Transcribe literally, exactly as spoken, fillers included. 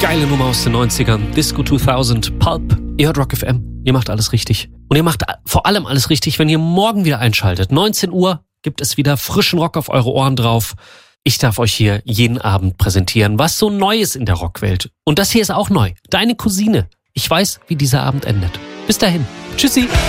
Geile Nummer aus den neunzigern. Disco zweitausend, Pulp. Ihr hört Rock F M. Ihr macht alles richtig. Und ihr macht vor allem alles richtig, wenn ihr morgen wieder einschaltet. neunzehn Uhr gibt es wieder frischen Rock auf eure Ohren drauf. Ich darf euch hier jeden Abend präsentieren, was so neu ist in der Rockwelt. Und das hier ist auch neu. Deine Cousine. Ich weiß, wie dieser Abend endet. Bis dahin. Tschüssi.